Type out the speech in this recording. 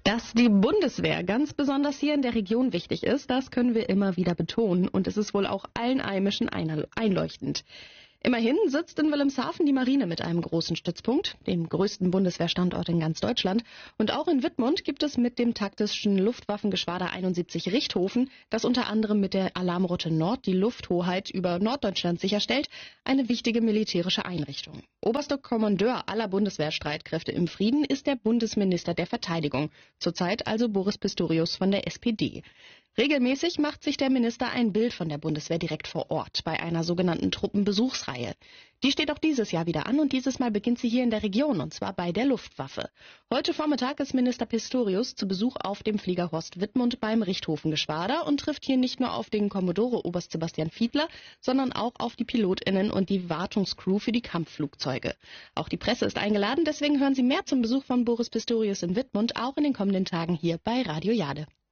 Dass die Bundeswehr ganz besonders hier in der Region wichtig ist, das können wir immer wieder betonen und es ist wohl auch allen Einheimischen einleuchtend. Immerhin sitzt in Wilhelmshaven die Marine mit einem großen Stützpunkt, dem größten Bundeswehrstandort in ganz Deutschland. Und auch in Wittmund gibt es mit dem taktischen Luftwaffengeschwader 71 Richthofen, das unter anderem mit der Alarmroute Nord die Lufthoheit über Norddeutschland sicherstellt, eine wichtige militärische Einrichtung. Oberster Kommandeur aller Bundeswehrstreitkräfte im Frieden ist der Bundesminister der Verteidigung, zurzeit also Boris Pistorius von der SPD. Regelmäßig macht sich der Minister ein Bild von der Bundeswehr direkt vor Ort bei einer sogenannten Truppenbesuchsreihe. Die steht auch dieses Jahr wieder an und dieses Mal beginnt sie hier in der Region und zwar bei der Luftwaffe. Heute Vormittag ist Minister Pistorius zu Besuch auf dem Flieger Horst Wittmund beim Richthofengeschwader und trifft hier nicht nur auf den Kommodore Oberst Sebastian Fiedler, sondern auch auf die PilotInnen und die Wartungscrew für die Kampfflugzeuge. Auch die Presse ist eingeladen, deswegen hören Sie mehr zum Besuch von Boris Pistorius in Wittmund auch in den kommenden Tagen hier bei Radio Jade.